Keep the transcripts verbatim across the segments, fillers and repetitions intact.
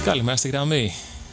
Καλημέρα στη γραμμή.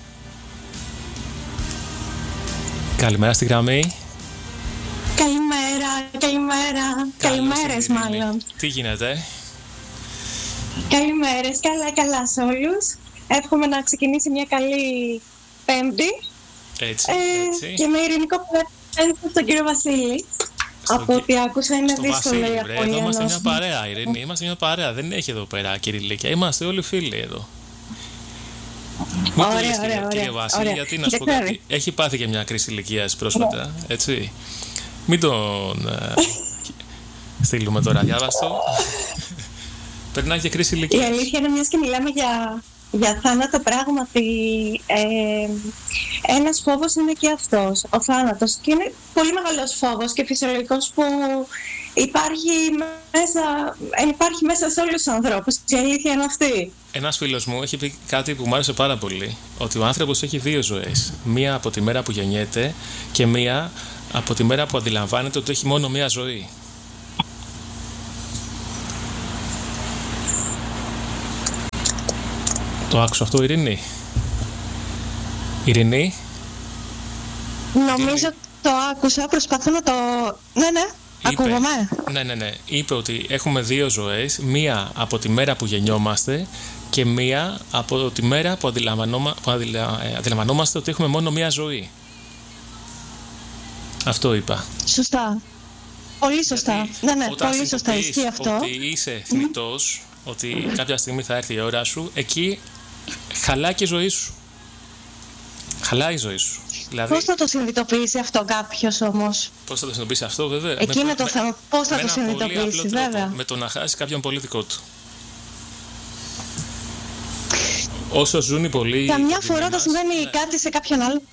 Καλημέρα στη γραμμή. Καλημέρα, καλημέρα. Καλημέρες μάλλον. Τι γίνεται? Καλημέρες, καλά καλά σε όλους. Εύχομαι να ξεκινήσει μια καλή Πέμπτη. Έτσι, ε, έτσι. Και με ειρηνικό πέρα στον κύριο Βασίλη. Στο Από ό,τι άκουσα είναι στο δύσκολο Βασίλη, η βρε, απώλεια εδώ είμαστε ενός. μια παρέα, Ειρήνη. Είμαστε μια παρέα. Δεν έχει εδώ πέρα κυριλίκια. Είμαστε όλοι φίλοι εδώ. Μην το Ωραία, λες, ωραία, κύριε, ωραία, κύριε Βασίλη, ωραία. γιατί να σου πω Κοιτάξτε. κάτι. Έχει πάθει και μια κρίση ηλικίας πρόσφατα, έτσι. Μην τον ε, στείλουμε τώρα, διάβαστο. Περνάει και κρίση Η ηλικίας. αλήθεια είναι, μιας και μιλάμε για, για θάνατο, πράγματι ε, ένας φόβος είναι και αυτός, ο θάνατος. Και είναι πολύ μεγάλος φόβος και φυσιολογικός που υπάρχει μέσα, υπάρχει μέσα σε όλους τους ανθρώπους. Η αλήθεια είναι αυτή. Ένας φίλος μου έχει πει κάτι που μου άρεσε πάρα πολύ. Ότι ο άνθρωπος έχει δύο ζωές. Μία από τη μέρα που γεννιέται και μία από τη μέρα που αντιλαμβάνεται ότι έχει μόνο μία ζωή. Το άκουσα αυτό, Ειρήνη? Ειρήνη? Νομίζω το άκουσα, προσπαθώ να το... Ναι, ναι, Είπε, ακούγομαι. ναι, ναι, ναι. Είπε ότι έχουμε δύο ζωές. Μία από τη μέρα που γεννιόμαστε και μία από τη μέρα που, αντιλαμβανόμα, που αντιλα, ε, αντιλαμβανόμαστε ότι έχουμε μόνο μία ζωή. Αυτό είπα. Σωστά. Πολύ σωστά. Γιατί ναι, ναι, όταν πολύ σωστά. συνειδητοποιείς Ισχύει αυτό. ότι είσαι θνητός, ότι κάποια στιγμή θα έρθει η ώρα σου, εκεί χαλάει και η ζωή σου. Χαλάει η ζωή σου. Δηλαδή, Πώς θα το συνειδητοποιήσει αυτό κάποιος όμως? πώς θα το συνειδητοποιήσει αυτό, βέβαια? Εκεί είναι το θέμα. Πώς θα με το ένα πολύ συνειδητοποιήσει, απλό τρόπο, βέβαια. με το να χάσει κάποιον πολύ δικό του. Όσο ζουν οι πολλοί. Καμιά κοντινοί φορά θα μας, συμβαίνει ναι. κάτι σε κάποιον άλλο.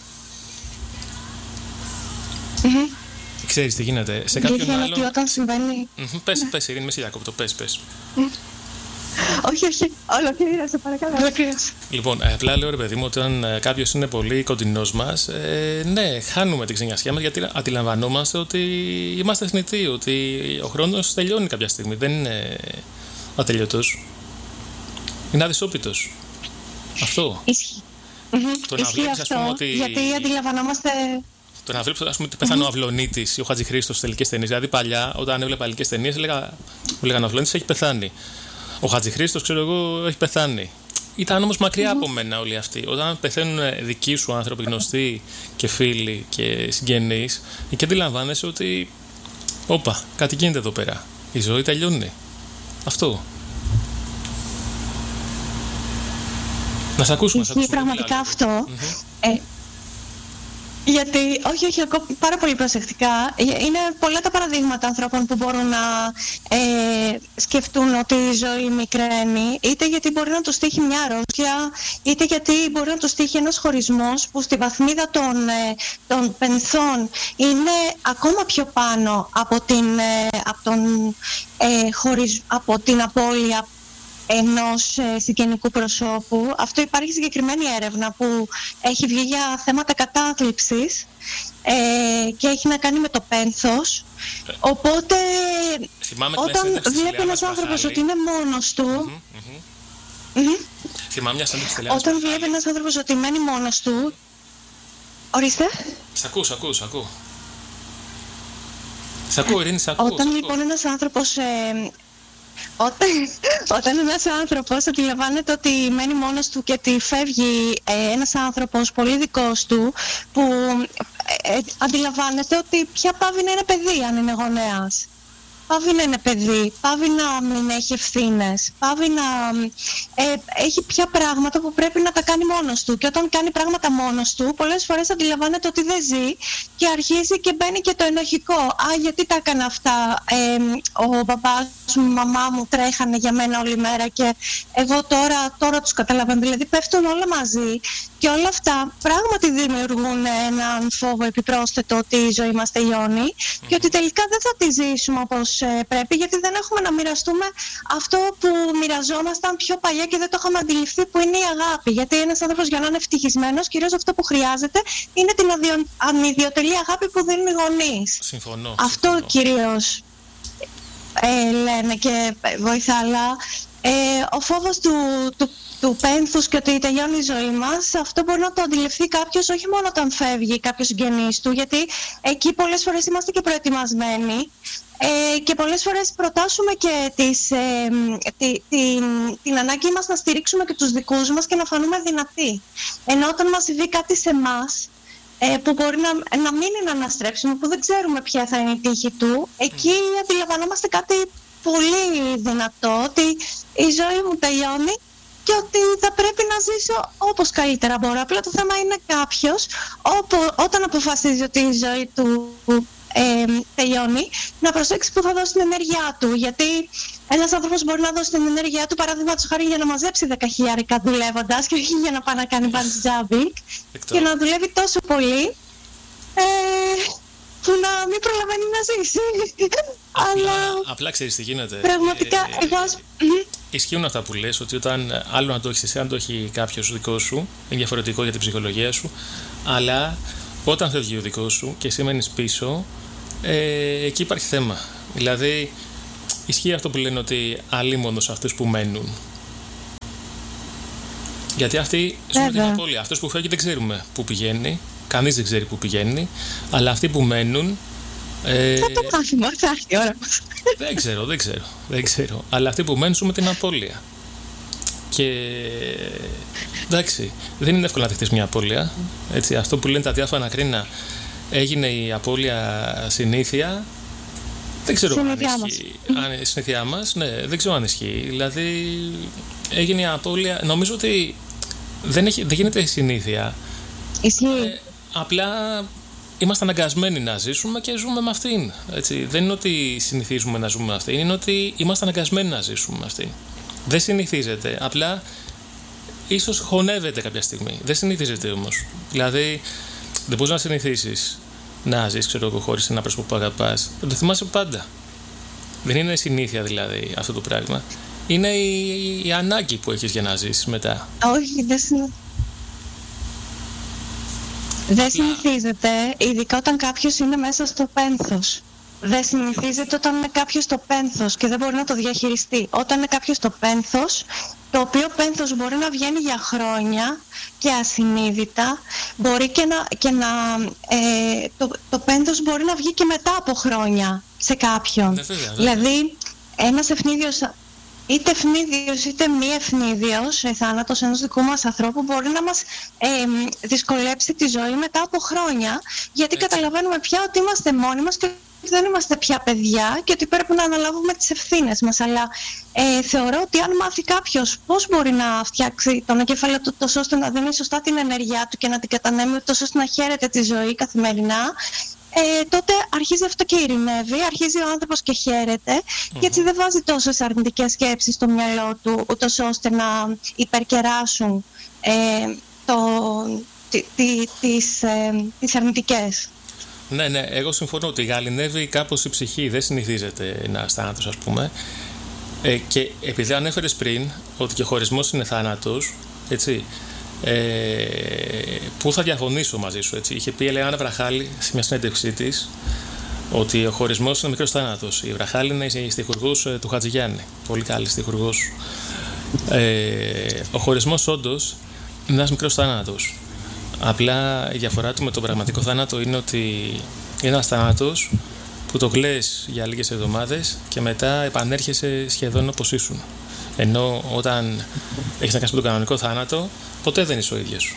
Μμμ. Ξέρεις τι γίνεται. Σε Η κάποιον αλήθεια είναι ότι άλλον. όταν συμβαίνει... Μμμ, Πες, πες, Ειρήνη, με σε διακόπτω, πες, πες. Όχι, όχι, ολοκλήρωσε, παρακαλώ, ολοκλήρωσε. Λοιπόν, ε, απλά λέω ρε παιδί μου ότι όταν ε, κάποιος είναι πολύ κοντινός μας, ε, ναι, χάνουμε την ξενιασιά μας γιατί αντιλαμβανόμαστε ότι είμαστε θνητοί, ότι ο χρόνος τελειώνει κάποια στιγμή. Δεν είναι ατελειωτός. Είναι αδυσόπιτος. Αυτό. Ισχύει. Το να Ισχύει βλέπεις, ας πούμε, αυτό, ότι- γιατί αντιλαμβανόμαστε... Το να βλέπεις, ας πούμε, ότι πέθανε ο Αυλονίτης ή ο Χατζηχρήστος στις τελικές ταινίες. Δηλαδή, παλιά, όταν έβλεπα ελληνικές ταινίες, έλεγα, μου λέγανε ο Αυλονίτης έχει πεθάνει. Ο Χατζηχρήστος, ξέρω εγώ, έχει πεθάνει. Ήταν όμως μακριά από μένα όλοι αυτοί. Όταν πεθαίνουν δικοί σου άνθρωποι, γνωστοί και φίλοι και συγγενείς, εκεί αντιλαμβάνεσαι ότι, όπα, κάτι γίνεται εδώ πέρα. Η ζωή τελειώνει. Αυτό. Να σε ακούσουμε. να σε Ισχύει ακούσουμε, πραγματικά τι αυτό. άλλο. Ε, γιατί, όχι, όχι, ακούω πάρα πολύ προσεκτικά. Ε, Είναι πολλά τα παραδείγματα ανθρώπων που μπορούν να ε, σκεφτούν ότι η ζωή μικραίνει, είτε γιατί μπορεί να τους τύχει μια αρρώστια, είτε γιατί μπορεί να τους τύχει ένας χωρισμός που στη βαθμίδα των, ε, των πενθών είναι ακόμα πιο πάνω από την, ε, από τον, ε, χωρισμ, από την απώλεια ενός ε, συγγενικού προσώπου. Αυτό υπάρχει συγκεκριμένη έρευνα που έχει βγει για θέματα κατάθλιψης ε, και έχει να κάνει με το πένθος. Οπότε Θυμάμαι την όταν συνέντευξη της βλέπει Λιάννας ένας άνθρωπος Παχάλη. ότι είναι μόνος του, Μμμ, μμμ. μμμ, Θυμάμαι μια συνέντευξη της Λιάννας όταν Παχάλη. βλέπει ένας άνθρωπος ότι μένει μόνος του, ορίστε, Σ' ακούω, σ' ακούω, σ' ακούω. Σ' ακούω, Ειρήνη, σ' ακούω. όταν σ' λοιπόν ακούω. ένας άνθρωπος ε, Όταν, όταν ένας άνθρωπος αντιλαμβάνεται ότι μένει μόνος του και ότι φεύγει ε, ένας άνθρωπος πολύ δικός του, που ε, ε, αντιλαμβάνεται ότι πια πάβει να είναι παιδί αν είναι γονέας. Πάβει να είναι παιδί, πάβει να μην έχει ευθύνες, πάβει να ε, έχει πια πράγματα που πρέπει να τα κάνει μόνος του. Και όταν κάνει πράγματα μόνος του, πολλές φορές αντιλαμβάνεται ότι δεν ζει και αρχίζει και μπαίνει και το ενοχικό. Α, γιατί τα έκανα αυτά, ε, ο μπαμπάς μου, η μαμά μου τρέχανε για μένα όλη μέρα και εγώ τώρα, τώρα τους καταλαβαίνω. Δηλαδή πέφτουν όλα μαζί και όλα αυτά πράγματι δημιουργούν έναν φόβο επιπρόσθετο ότι η ζωή μας τελειώνει mm. και ότι τελικά δεν θα τη ζήσουμε όπως ε, πρέπει, γιατί δεν έχουμε να μοιραστούμε αυτό που μοιραζόμασταν πιο παλιά και δεν το είχαμε αντιληφθεί, που είναι η αγάπη. Γιατί ένας άνθρωπος για να είναι ευτυχισμένος, κυρίως αυτό που χρειάζεται είναι την αδιο... ανιδιοτελή αγάπη που δίνουν οι γονείς. Συμφωνώ. Αυτό συμφωνώ. κυρίως ε, λένε και βοηθά, αλλά ε, ο φόβος του, του, του πένθους και ότι τελειώνει η ζωή μας, αυτό μπορεί να το αντιληφθεί κάποιος όχι μόνο όταν φεύγει κάποιος συγγενής του, γιατί εκεί πολλές φορές είμαστε και προετοιμασμένοι ε, και πολλές φορές προτάσουμε και τις, ε, τη, την, την ανάγκη μας να στηρίξουμε και τους δικούς μας και να φανούμε δυνατοί. Ενώ όταν μας συμβεί κάτι σε εμάς, ε, που μπορεί να, να μην είναι αναστρέψιμο, που δεν ξέρουμε ποια θα είναι η τύχη του, εκεί αντιλαμβανόμαστε κάτι πολύ δυνατό, ότι η ζωή μου τελειώνει και ότι θα πρέπει να ζήσω όπως καλύτερα μπορώ. Απλά το θέμα είναι κάποιος όπου, όταν αποφασίζει ότι η ζωή του ε, τελειώνει, να προσέξει που θα δώσει την ενέργειά του. Γιατί ένας άνθρωπος μπορεί να δώσει την ενέργειά του, παραδείγματος χάρη, για να μαζέψει δέκα χιλιάρικα δουλεύοντας και όχι για να πάει να κάνει bungee jumping και να δουλεύει τόσο πολύ ε, που να μην προλαβαίνει να ζήσει. Απλά, Αλλά απλά ξέρεις τι γίνεται. Πραγματικά ε, εγώ ας... Ισχύουν αυτά που λες, ότι όταν άλλο να το έχεις εσύ, αν το έχει κάποιος δικό σου, είναι διαφορετικό για την ψυχολογία σου, αλλά όταν φεύγει ο δικός σου και εσύ μένεις πίσω, ε, εκεί υπάρχει θέμα. Δηλαδή, ισχύει αυτό που λένε ότι αλίμονος αυτούς που μένουν. Γιατί αυτοί ζουν την απώλεια. Αυτός που φεύγει δεν ξέρουμε πού πηγαίνει, κανείς δεν ξέρει πού πηγαίνει, αλλά αυτοί που μένουν. Ε, θα το μάθουμε, θα έρθει η ώρα μας. Δεν ξέρω, δεν ξέρω, δεν ξέρω. Αλλά αυτοί που μένουν ζουν με την απώλεια. Και εντάξει, δεν είναι εύκολο να δεχτείς μια απώλεια. Έτσι, αυτό που λένε τα διάφορα κρίνα, έγινε η απώλεια συνήθεια. Δεν ξέρω αν ισχύει. Αν, συνήθειά μας, ναι, δεν ξέρω αν ισχύει. Δηλαδή, έγινε η απώλεια. Νομίζω ότι δεν, έχει, δεν γίνεται συνήθεια. Ισχύει. Ε, απλά είμαστε αναγκασμένοι να ζήσουμε και ζούμε με αυτήν. Έτσι. Δεν είναι ότι συνηθίζουμε να ζούμε με αυτήν, είναι ότι είμαστε αναγκασμένοι να ζήσουμε με αυτήν. Δεν συνηθίζεται. Απλά ίσως χωνεύεται κάποια στιγμή. Δεν συνηθίζεται όμως. Δηλαδή, δεν μπορείς να συνηθίσεις να ζεις, ξέρω εγώ, χωρίς ένα πρόσωπο που αγαπάς. Θα το θυμάσαι πάντα. Δεν είναι συνήθεια δηλαδή αυτό το πράγμα. Είναι η, η ανάγκη που έχεις για να ζήσεις μετά. Όχι, δεν συνηθίζεται. Δεν συνηθίζεται, ειδικά όταν κάποιος είναι μέσα στο πένθος. Δεν συνηθίζεται όταν είναι κάποιος στο πένθος και δεν μπορεί να το διαχειριστεί. Όταν είναι κάποιος στο πένθος, το οποίο πένθος μπορεί να βγαίνει για χρόνια και ασυνείδητα, μπορεί και να, και να ε, το, το πένθος μπορεί να βγει και μετά από χρόνια σε κάποιον. Ναι, βέβαια, βέβαια. Δηλαδή, ένας ευνίδιος, είτε ευνίδιος είτε μη ευνίδιος, η θάνατος ενός δικού μας ανθρώπου μπορεί να μας ε, δυσκολέψει τη ζωή μετά από χρόνια, γιατί Έτσι. καταλαβαίνουμε πια ότι είμαστε μόνοι μας και δεν είμαστε πια παιδιά και ότι πρέπει να αναλάβουμε τις ευθύνες μας. Αλλά ε, θεωρώ ότι αν μάθει κάποιος πώς μπορεί να φτιάξει τον εγκέφαλο του τόσο ώστε να δίνει σωστά την ενέργειά του και να την κατανέμει τόσο ώστε να χαίρεται τη ζωή καθημερινά, Ε, τότε αρχίζει αυτό και ειρηνεύει, αρχίζει ο άνθρωπος και χαίρεται mm-hmm. και έτσι δεν βάζει τόσες αρνητικές σκέψεις στο μυαλό του, ούτως ώστε να υπερκεράσουν ε, το, τι, τι, τις, ε, τις αρνητικές. Ναι, ναι, εγώ συμφωνώ ότι γαληνεύει κάπως η ψυχή, δεν συνηθίζεται ένας θάνατος, ας πούμε. Ε, και επειδή ανέφερες πριν ότι και ο χωρισμός είναι θάνατος, έτσι, Ε, που θα διαφωνήσω μαζί σου, έτσι. Είχε πει η Ελεάνα Βραχάλη σε μια συνέντευξή της ότι ο χωρισμός είναι μικρός θάνατος. Η Βραχάλη είναι η στιχουργός του Χατζηγιάννη, πολύ καλή στιχουργός. Ε, ο χωρισμός όντως είναι ένας μικρός θάνατος. Απλά η διαφορά του με τον πραγματικό θάνατο είναι ότι είναι ένας θάνατος που το κλαις για λίγες εβδομάδες και μετά επανέρχεσαι σχεδόν όπως ήσουν. Ενώ όταν έχεις να κάνεις με τον κανονικό θάνατο, ποτέ δεν είσαι ο ίδιος.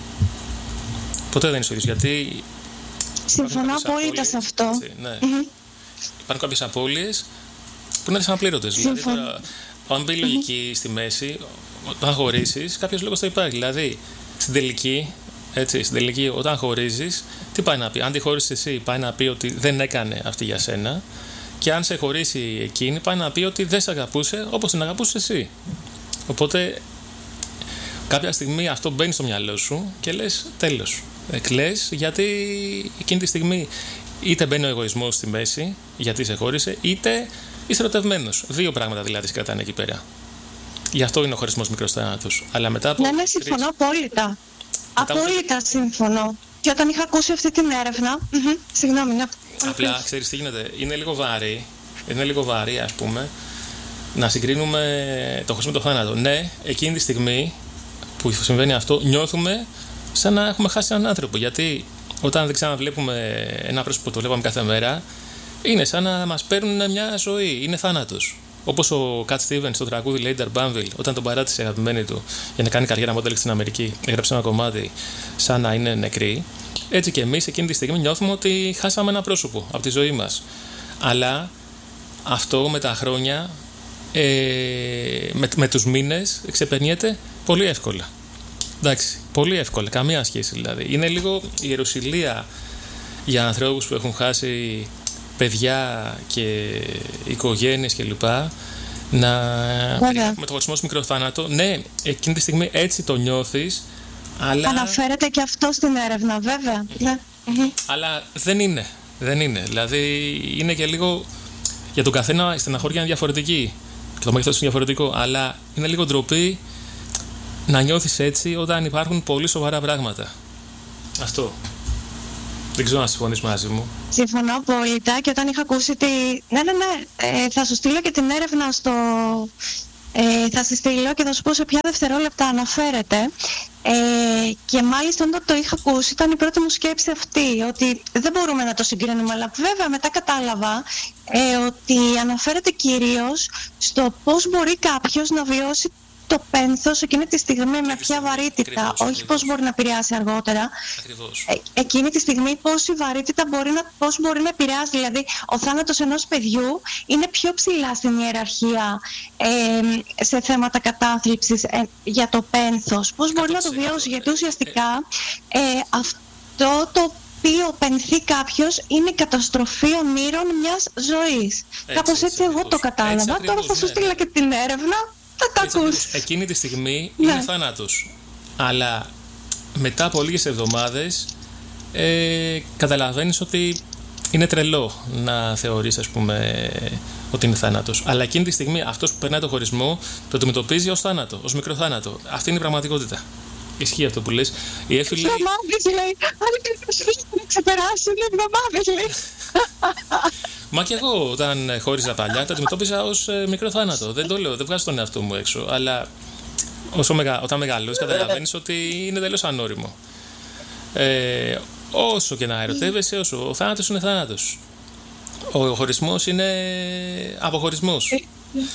Ποτέ δεν είσαι ο ίδιος, γιατί... Συμφωνώ απόλυτα σε αυτό. Έτσι, ναι. mm-hmm. Υπάρχουν κάποιες απώλειες που είναι αναπλήρωτες. Δηλαδή, τώρα, αν μπει η λογική mm-hmm. στη μέση, όταν χωρίσεις, κάποιος λόγος θα υπάρχει. Δηλαδή, στην τελική, έτσι, στην τελική, όταν χωρίζεις, τι πάει να πει? Αν τη χωρίσεις εσύ, πάει να πει ότι δεν έκανε αυτή για σένα. Και αν σε χωρίσει εκείνη, πάει να πει ότι δεν σε αγαπούσε όπως την αγαπούσε εσύ. Οπότε, κάποια στιγμή αυτό μπαίνει στο μυαλό σου και λες τέλος. Κλαις γιατί εκείνη τη στιγμή είτε μπαίνει ο εγωισμός στη μέση, γιατί σε χώρισε, είτε είσαι ερωτευμένος. Δύο πράγματα δηλαδή σε κρατάνε εκεί πέρα. Γι' αυτό είναι ο χωρισμός μικρός θάνατος. Αλλά μετά από. Ναι, ναι, συμφωνώ απόλυτα. Απόλυτα από... συμφωνώ. Και όταν είχα ακούσει αυτή την έρευνα. Mm-hmm, συγγνώμη, ναι. Απλά ξέρεις τι γίνεται, είναι λίγο βαρύ, είναι λίγο βαρύ ας πούμε, να συγκρίνουμε το χωρισμό με το θάνατο. Ναι, εκείνη τη στιγμή που συμβαίνει αυτό, νιώθουμε σαν να έχουμε χάσει έναν άνθρωπο. Γιατί όταν δεν ξαναβλέπουμε ένα πρόσωπο που το βλέπαμε κάθε μέρα, είναι σαν να μας παίρνουν μια ζωή. Είναι θάνατος. Όπως ο Κατ Στίβενς στο τραγούδι Later Banville, όταν τον παράτησε η αγαπημένη του για να κάνει καριέρα μοντέλ στην Αμερική, έγραψε ένα κομμάτι σαν να είναι νεκρή. Έτσι και εμείς εκείνη τη στιγμή νιώθουμε ότι χάσαμε ένα πρόσωπο από τη ζωή μας. Αλλά αυτό με τα χρόνια, ε, με, με τους μήνες, ξεπερνιέται πολύ εύκολα. Εντάξει, πολύ εύκολα, καμία σχέση δηλαδή. Είναι λίγο ιεροσυλία για ανθρώπους που έχουν χάσει παιδιά και οικογένειες κλπ. Να με το χωρισμό στο μικρό θάνατο. Ναι, εκείνη τη στιγμή έτσι το νιώθεις, αλλά... Αναφέρεται και αυτό στην έρευνα, βέβαια. Ναι. Αλλά δεν είναι. Δεν είναι. Δηλαδή είναι και λίγο. Για τον καθένα η στεναχώρια είναι διαφορετική. Και το μέγεθος είναι διαφορετικό. Αλλά είναι λίγο ντροπή να νιώθεις έτσι όταν υπάρχουν πολύ σοβαρά πράγματα. Αυτό. Δεν ξέρω να συμφωνείς μαζί μου. Συμφωνώ απόλυτα και όταν είχα ακούσει τη... Ναι, ναι, ναι. Ε, θα σου στείλω και την έρευνα στο... Ε, θα στη στείλω και θα σου πω σε ποια δευτερόλεπτα αναφέρεται. Ε, και μάλιστα όταν το είχα ακούσει ήταν η πρώτη μου σκέψη αυτή, ότι δεν μπορούμε να το συγκρίνουμε, αλλά βέβαια μετά κατάλαβα ε, ότι αναφέρεται κυρίως στο πώς μπορεί κάποιος να βιώσει το πένθος εκείνη τη στιγμή με ποια βαρύτητα, ακριβώς, όχι ακριβώς. Πώς μπορεί να επηρεάσει αργότερα. Ε, εκείνη τη στιγμή πώς η βαρύτητα μπορεί να, πώς μπορεί να επηρεάσει. Δηλαδή ο θάνατος ενός παιδιού είναι πιο ψηλά στην ιεραρχία ε, σε θέματα κατάθλιψης ε, για το πένθος. Πώς μπορεί να το βιώσει, γιατί ουσιαστικά ε, αυτό το οποίο πενθεί κάποιος είναι η καταστροφή ονείρων μιας ζωής. Έτσι, Κάπως έτσι, έτσι εγώ το κατάλαβα. Έτσι, ακριβώς, τώρα θα σου στείλω ναι. και την έρευνα. Εκείνη τη στιγμή είναι ναι. θάνατος. Αλλά μετά από λίγες εβδομάδες ε, καταλαβαίνεις ότι είναι τρελό να θεωρείς, ας πούμε, ότι είναι θάνατος. Αλλά εκείνη τη στιγμή αυτός που περνάει το χωρισμό το αντιμετωπίζει ως θάνατο, ως μικρό θάνατο. Αυτή είναι η πραγματικότητα. Ισχύει αυτό που λες. Η Εφη λέει... Εβδομάδες λέει. Αν να ξεπεράσουν εβδομάδες λέει. Μα και εγώ όταν χώριζα παλιά το αντιμετώπιζα ως ε, μικρό θάνατο. Δεν το λέω, δεν βγάζω τον εαυτό μου έξω. Αλλά όσο μεγα... όταν μεγαλώσεις καταλαβαίνεις ότι είναι τελείως ανώριμο. Ε, όσο και να ερωτεύεσαι, όσο ο θάνατος είναι θάνατος. Ο χωρισμός είναι αποχωρισμός.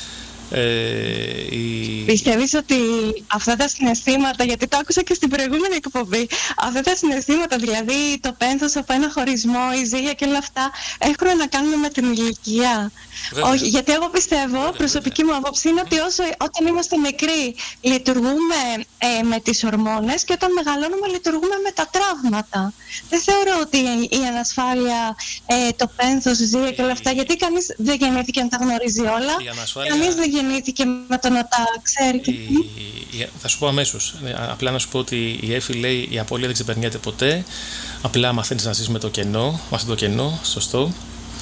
Ε, η... Πιστεύεις ότι αυτά τα συναισθήματα, γιατί το άκουσα και στην προηγούμενη εκπομπή, αυτά τα συναισθήματα, δηλαδή το πένθος από ένα χωρισμό, η ζήλια και όλα αυτά, έχουν να κάνουν με την ηλικία? Όχι, γιατί εγώ πιστεύω, βέβαια, προσωπική βέβαια. μου άποψη είναι ότι όσο, όταν είμαστε μικροί λειτουργούμε ε, με τις ορμόνες και όταν μεγαλώνουμε λειτουργούμε με τα τραύματα. Δεν θεωρώ ότι η ανασφάλεια, ε, το πένθος, η ζήλια και όλα αυτά, γιατί κανείς δεν γεννήθηκε να τα γνωρίζει όλα, ανασφάλεια... κανείς δεν γεννήθηκε με το να τα ξέρει. Η, η, θα σου πω αμέσως, απλά να σου πω ότι η Εφη λέει η απώλεια δεν ξεπερνιέται ποτέ, απλά μαθαίνεις να ζεις με το κενό, με αυτό το κενό, σωστό.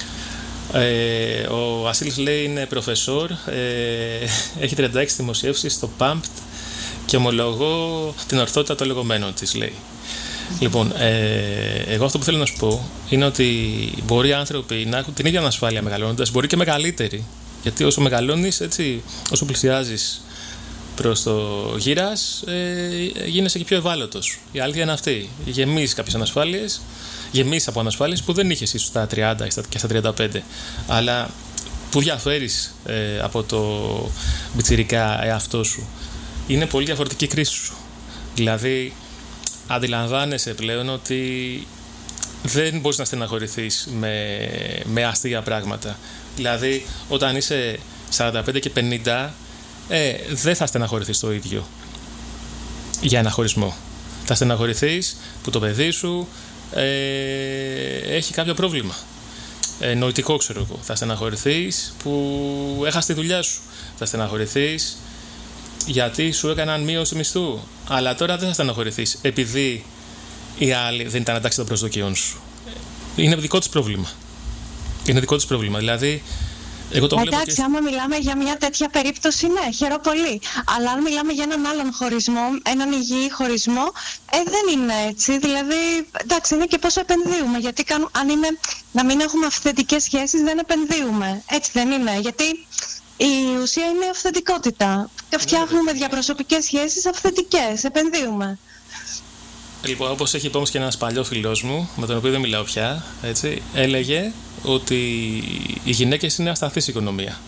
Ε, ο Βασίλης λέει είναι προφεσόρ, ε, έχει τριάντα έξι δημοσιεύσεις στο Pumped και ομολογώ την ορθότητα των λεγόμενων της, λέει. Λοιπόν, ε, εγώ αυτό που θέλω να σου πω είναι ότι μπορεί οι άνθρωποι να έχουν την ίδια ανασφάλεια μεγαλώνοντας, μπορεί και μεγαλύτερη, γιατί όσο μεγαλώνεις, έτσι, όσο πλησιάζεις προς το γύρας, ε, γίνεσαι και πιο ευάλωτος. Η αλήθεια είναι αυτή. Γεμίζεις κάποιες ανασφάλειες, γεμίζεις από ανασφάλειες που δεν είχες ίσως στα τριάντα και στα τριάντα πέντε, αλλά που διαφέρεις ε, από το μπιτσιρικά εαυτό σου. Είναι πολύ διαφορετική η κρίση σου. Δηλαδή, αντιλαμβάνεσαι πλέον ότι δεν μπορείς να στεναχωρηθείς με, με αστεία πράγματα. Δηλαδή, όταν είσαι σαράντα πέντε και πενήντα, ε, δεν θα στεναχωρηθείς το ίδιο για ένα χωρισμό. Θα στεναχωρηθείς που το παιδί σου ε, έχει κάποιο πρόβλημα. Ε, νοητικό, ξέρω εγώ. Θα στεναχωρηθείς που έχασες τη δουλειά σου. Θα στεναχωρηθείς γιατί σου έκαναν μείωση μισθού. Αλλά τώρα δεν θα στεναχωρηθείς επειδή οι άλλοι δεν ήταν εντάξει των προσδοκιών σου. Είναι δικό της πρόβλημα. Είναι δικό της πρόβλημα. Δηλαδή, εγώ το βλέπω. Εντάξει, και... άμα μιλάμε για μια τέτοια περίπτωση, ναι, χαίρομαι πολύ. Αλλά αν μιλάμε για έναν άλλον χωρισμό, έναν υγιή χωρισμό, ε, δεν είναι έτσι. Δηλαδή, εντάξει, είναι και πόσο επενδύουμε. Γιατί κάνουμε, αν είναι να μην έχουμε αυθεντικές σχέσεις, δεν επενδύουμε. Έτσι δεν είναι? Γιατί η ουσία είναι η αυθεντικότητα. Φτιάχνουμε διαπροσωπικές σχέσεις αυθεντικές, επενδύουμε. Λοιπόν, όπως έχει πει όμως και ένας παλιό φίλος μου, με τον οποίο δεν μιλάω πια, έτσι, έλεγε ότι οι γυναίκες είναι ασταθής οικονομία.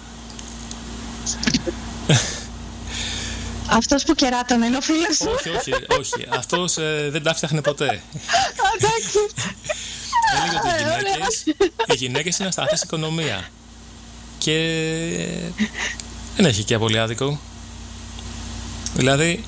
Αυτός που κεράτων είναι ο φίλος σου? Όχι, όχι, όχι. Αυτός ε, δεν τα φτιάχνε ποτέ. Έλεγε ότι οι γυναίκες, οι γυναίκες είναι ασταθής οικονομία. Και δεν έχει και πολύ άδικο. Δηλαδή,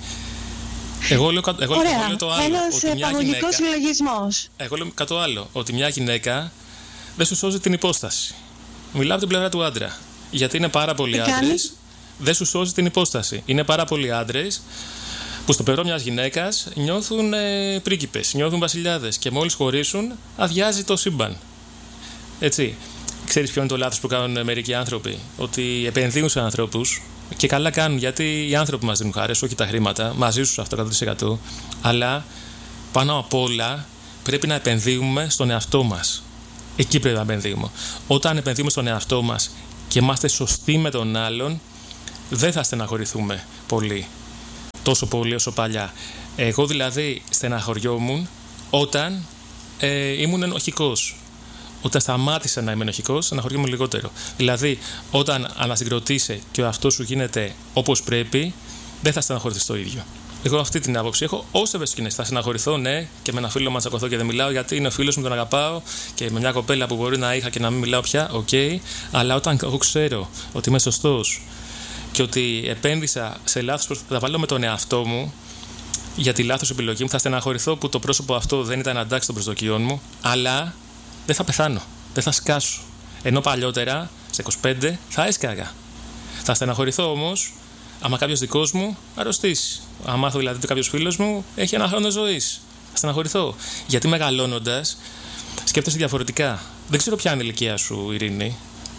εγώ λέω, εγώ, Ωραία, εγώ λέω το άλλο. Ένας παγωγικός συλλογισμός. Εγώ λέω κάτι άλλο. Ότι μια γυναίκα δεν σου σώζει την υπόσταση. Μιλάω από την πλευρά του άντρα. Γιατί είναι πάρα πολλοί άντρες. Δεν σου σώζει την υπόσταση. Είναι πάρα πολλοί άντρες που στο πλευρό μιας γυναίκας νιώθουν ε, πρίγκιπες, νιώθουν βασιλιάδες. Και μόλις χωρίσουν, αδειάζει το σύμπαν. Έτσι. Ξέρεις ποιο είναι το λάθος που κάνουν μερικοί άνθρωποι? Ότι επενδύουν σε ανθρώπους. Και καλά κάνουν, γιατί οι άνθρωποι μας δίνουν χάρες, όχι τα χρήματα. Μαζί σου αυτό εκατό τοις εκατό. Αλλά πάνω απ' όλα πρέπει να επενδύουμε στον εαυτό μας. Εκεί πρέπει να επενδύουμε. Όταν επενδύουμε στον εαυτό μας και είμαστε σωστοί με τον άλλον, δεν θα στεναχωρηθούμε πολύ. Τόσο πολύ όσο παλιά. Εγώ δηλαδή στεναχωριόμουν όταν ε, ήμουν ενοχικός. Όταν σταμάτησα να είμαι ενοχικός, στεναχωριόμουν λιγότερο. Δηλαδή, όταν ανασυγκροτείσαι και ο εαυτός σου γίνεται όπως πρέπει, δεν θα στεναχωρηθείς το ίδιο. Εγώ αυτή την άποψη έχω. Όσο ευαισθητό θα στεναχωρηθώ, ναι, και με ένα φίλο μου να τσακωθώ και δεν μιλάω, γιατί είναι ο φίλος μου, τον αγαπάω, και με μια κοπέλα που μπορεί να είχα και να μην μιλάω πια, οκ. Okay, αλλά όταν εγώ ξέρω ότι είμαι σωστός και ότι επένδυσα σε λάθος, θα βάλω με τον εαυτό μου για τη λάθος επιλογή μου, θα στεναχωρηθώ που το πρόσωπο αυτό δεν ήταν αντάξει των προσδοκιών μου, αλλά δεν θα πεθάνω, δεν θα σκάσω. Ενώ παλιότερα, σε είκοσι πέντε, θα έσκαγα. Θα στεναχωρηθώ όμως άμα κάποιος δικός μου αρρωστήσει. Αν μάθω δηλαδή ότι κάποιος φίλος μου έχει ένα χρόνο ζωής, θα στεναχωρηθώ. Γιατί μεγαλώνοντας σκέφτεσαι διαφορετικά. Δεν ξέρω ποια είναι η ηλικία σου, Ειρήνη,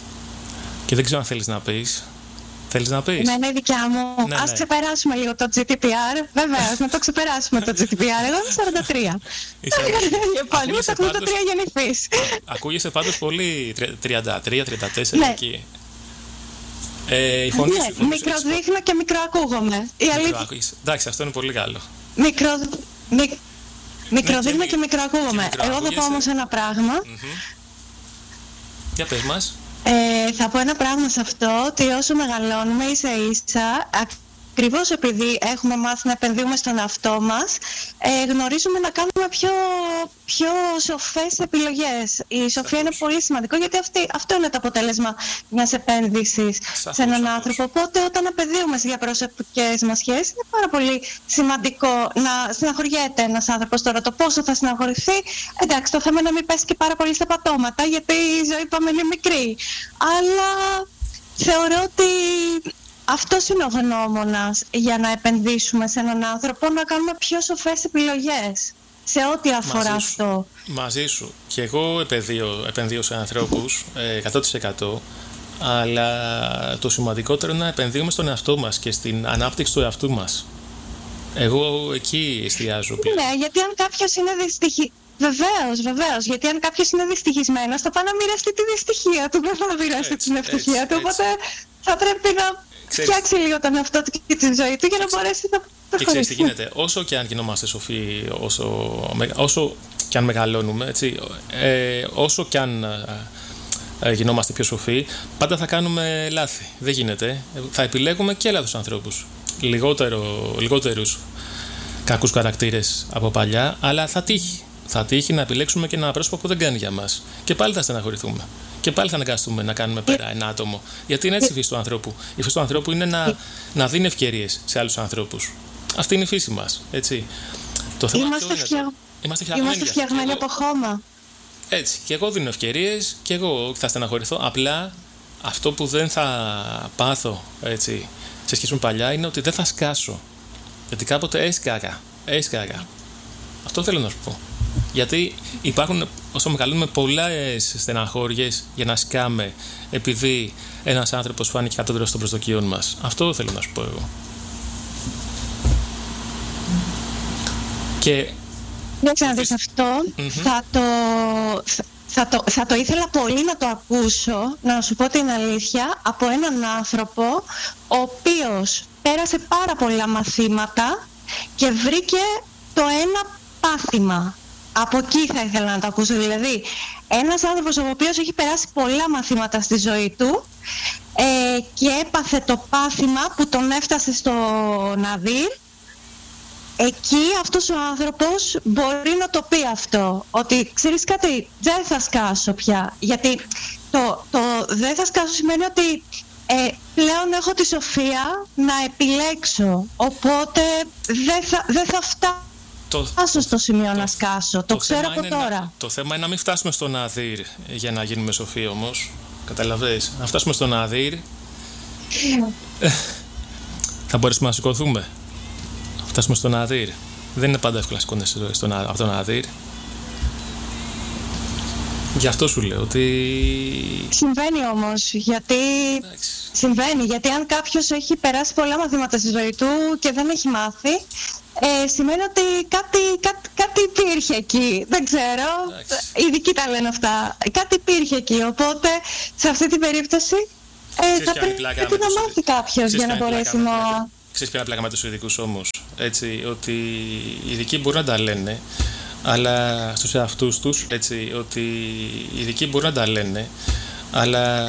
και δεν ξέρω αν θέλεις να πεις. Θέλεις να πεις? Ναι, είναι η δικιά μου. Ναι, Ας ναι. ξεπεράσουμε λίγο το τζι ντι πι αρ. Βεβαίως, να το ξεπεράσουμε το τζι ντι πι αρ. Εγώ είμαι σαράντα τρία. Οι υπόλοιποι είναι ογδόντα τρία γεννηθείς. Ακούγεσαι πάντως πολύ τριάντα τρία τριάντα τέσσερα, Ναι. εκεί. Ε, η φωνή Ναι, σου, η φωνή σου μικροδείχνω και μικροακούγομαι. Η αλήθεια. Άκουγες. Εντάξει, αυτό είναι πολύ καλό. Μικρο... Μικ... Μικροδείχνω Ναι, και μικροακούγομαι. και Εγώ θα πω μικροακούγεσαι. όμως ένα πράγμα. Mm-hmm. Για πες μας. Ε, θα πω ένα πράγμα σε αυτό, ότι όσο μεγαλώνουμε ίσα ίσα, ακριβώς επειδή έχουμε μάθει να επενδύουμε στον εαυτό μας, ε, γνωρίζουμε να κάνουμε πιο, πιο σοφές επιλογές. Η σοφία είναι πολύ σημαντικό, γιατί αυτή, αυτό είναι το αποτέλεσμα μιας επένδυσης Σαφώς, σε έναν σαφώς. άνθρωπο. Οπότε όταν επενδύουμε στις διαπροσωπικές μας σχέσεις, είναι πάρα πολύ σημαντικό να στεναχωριέται ένας άνθρωπος. Τώρα το πόσο θα στεναχωρηθεί, εντάξει, το θέμα είναι να μην πέσει και πάρα πολύ στα πατώματα, γιατί η ζωή πάμε είναι μικρή. Αλλά θεωρώ ότι αυτός είναι ο γνώμονας για να επενδύσουμε σε έναν άνθρωπο, να κάνουμε πιο σοφές επιλογές σε ό,τι αφορά Μαζί σου. αυτό. Μαζί σου. Και εγώ επενδύω, επενδύω σε ανθρώπους ε, εκατό τοις εκατό, αλλά το σημαντικότερο είναι να επενδύουμε στον εαυτό μας και στην ανάπτυξη του εαυτού μας. Εγώ εκεί εστιάζω πλέον. Ναι, γιατί αν κάποιος είναι δυστυχη... Βεβαίως, βεβαίως. Γιατί αν κάποιος είναι δυστυχισμένος, θα πάει να μοιραστεί τη δυστυχία του, δεν θα μοιραστεί Έτσι, την ευτυχία έτσι, του. Οπότε θα πρέπει να Ξέρεις, φτιάξει λίγο τον εαυτό του και τη ζωή του για να μπορέσει να και ξέρεις τι γίνεται, όσο και αν γινόμαστε σοφοί, όσο, όσο και αν μεγαλώνουμε, έτσι, ε, όσο και αν ε, γινόμαστε πιο σοφοί, πάντα θα κάνουμε λάθη. Δεν γίνεται. Θα επιλέγουμε και λάθος ανθρώπους. Λιγότερο, λιγότερους κακούς χαρακτήρες από παλιά, αλλά θα τύχει. Θα τύχει να επιλέξουμε και ένα πρόσωπο που δεν κάνει για μας. Και πάλι θα στεναχωρηθούμε. Και πάλι θα αναγκαστούμε να κάνουμε πέρα ένα άτομο. Γιατί είναι έτσι η φύση του ανθρώπου. Η φύση του ανθρώπου είναι να, να δίνει ευκαιρίες σε άλλους ανθρώπους. Αυτή είναι η φύση μας. Έτσι. Το θέμα Είμαστε, είναι φτια... το... Είμαστε φτιαγμένοι, Είμαστε φτιαγμένοι και από εγώ... χώμα. Έτσι. Και εγώ δίνω ευκαιρίες και εγώ θα στεναχωρηθώ. Απλά αυτό που δεν θα πάθω, έτσι, σε σχέση με παλιά, είναι ότι δεν θα σκάσω. Γιατί κάποτε έσκαγα. Έσκαγα. Αυτό θέλω να σου πω. Γιατί υπάρχουν, όσο μεγαλώνουμε, πολλές στεναχώριες για να σκάμε, επειδή ένας άνθρωπος φάνηκε κατώτερος των προσδοκιών μας. Αυτό θέλω να σου πω εγώ. Και Δεν ξαναδείς αυτό. Mm-hmm. Θα το... θα το, θα το ήθελα πολύ να το ακούσω, να σου πω την αλήθεια, από έναν άνθρωπο ο οποίος πέρασε πάρα πολλά μαθήματα και βρήκε το ένα πάθημα. Από εκεί θα ήθελα να το ακούσω. Δηλαδή, ένας άνθρωπος ο οποίος έχει περάσει πολλά μαθήματα στη ζωή του ε, και έπαθε το πάθημα που τον έφτασε στο Ναδύρ. Εκεί αυτός ο άνθρωπος μπορεί να το πει αυτό, ότι ξέρεις κάτι, δεν θα σκάσω πια. Γιατί το, το δεν θα σκάσω σημαίνει ότι ε, πλέον έχω τη σοφία να επιλέξω, οπότε δεν θα, δεν θα φτάσω. Το, Φτάσω στο σημείο το, να σκάσω, το, το ξέρω από τώρα. Να, το θέμα είναι να μην φτάσουμε στο Ναδύρ για να γίνουμε σοφοί όμως. Καταλαβαίνεις, να φτάσουμε στο Ναδύρ ε, θα μπορέσουμε να σηκωθούμε. Να φτάσουμε στο Ναδύρ. Δεν είναι πάντα εύκολο να σηκώνεσαι από το Ναδύρ. Γι' αυτό σου λέω ότι... Συμβαίνει όμως, γιατί... Εντάξει. Συμβαίνει, γιατί αν κάποιος έχει περάσει πολλά μαθήματα στη ζωή του και δεν έχει μάθει, ε, σημαίνει ότι κάτι, κάτι, κάτι υπήρχε εκεί. Δεν ξέρω, Εντάξει. Οι ειδικοί τα λένε αυτά. Κάτι υπήρχε εκεί, οπότε σε αυτή την περίπτωση ε, θα πρέπει να μάθει κάποιος για να μπορέσει να... Ξέρεις ποια είναι πλάκα με τους ειδικούς όμως, έτσι, ότι οι ειδικοί μπορούν να τα λένε, αλλά στους εαυτούς τους, έτσι, ότι οι ειδικοί μπορούν να τα λένε, αλλά